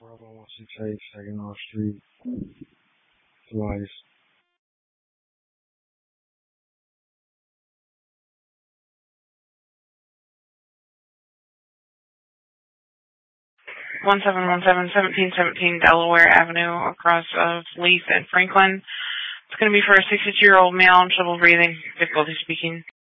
41168 Saginaw Street, twice. 1717 Delaware Avenue, across of Leith and Franklin. It's going to be for a 62-year-old male, trouble breathing, difficulty speaking.